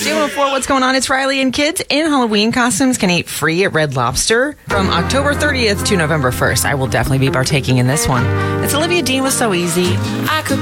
J104, what's going on? It's Riley, and kids in Halloween costumes can eat free at Red Lobster from October 30th to November 1st. I will definitely be partaking in this one. It's Olivia Dean with So Easy. I could